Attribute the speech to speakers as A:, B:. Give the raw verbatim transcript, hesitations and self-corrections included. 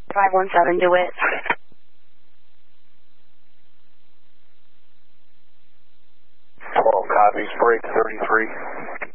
A: five one seven DeWitt.
B: twelve copies, break thirty-three.